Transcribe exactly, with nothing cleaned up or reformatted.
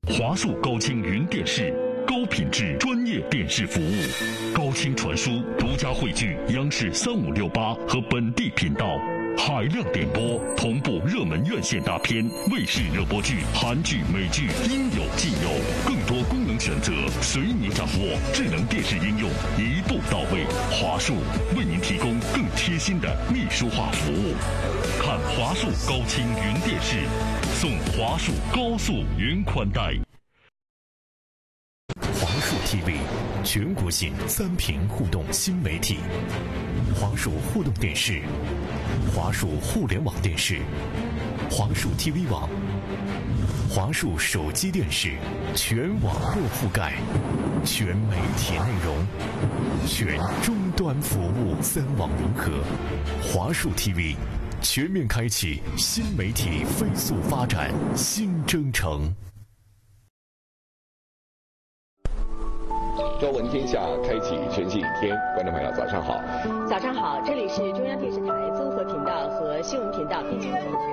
华数高清云电视，高品质专业电视服务，高清传输，独家汇聚央视三五六八和本地频道，海量点播，同步热门院线大片、卫视热播剧、韩剧、美剧，应有尽有，更多功能选择随你掌握。智能电视应用一步到位，华数为您提供更贴心的秘书化服务。看华数高清云电视，送华数高速云宽带。 华数 T V 全国性三屏互动新媒体，华数互动电视、华数互联网电视、华数 T V 网、华数手机电视，全网络覆盖，全媒体内容，全终端服务，三网融合。华数 T V 全面开启新媒体飞速发展新征程。 朝闻天下，开启全新一天。观众朋友，早上好！ 早上好，这里是中央电视台综合频道和新闻频道并联播。